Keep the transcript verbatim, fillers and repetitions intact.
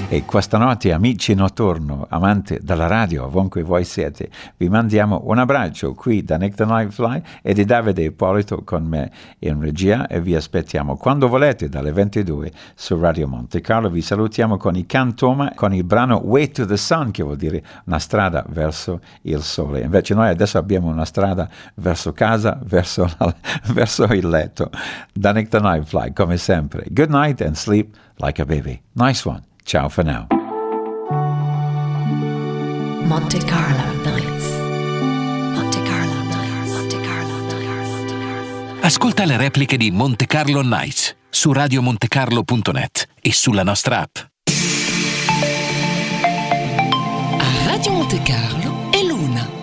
E questa notte, amici notturno, amanti della radio, ovunque voi siete, vi mandiamo un abbraccio qui da Nick the Nightfly e di Davide Ippolito con me in regia e vi aspettiamo quando volete dalle ventidue su Radio Monte Carlo. Vi salutiamo con i Cantoma, con il brano Way to the Sun, che vuol dire una strada verso il sole. Invece noi adesso abbiamo una strada verso casa, verso, la, verso il letto. Da Nick the Nightfly, come sempre. Good night and sleep like a baby. Nice one. Ciao for now. Monte Carlo Nights. Monte Carlo Nights. Monte Carlo Nights. Ascolta le repliche di Monte Carlo Nights su radio montecarlo punto net e sulla nostra app. A Radio Monte Carlo è l'una.